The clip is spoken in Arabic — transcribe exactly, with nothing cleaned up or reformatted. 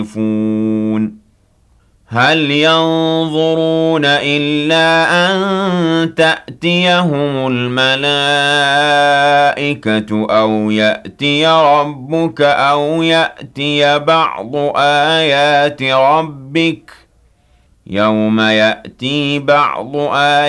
هل ينظرون إلا أن تأتيهم الملائكة أو يأتي ربك أو يأتي بعض آيات ربك يوم يأتي بعض آيات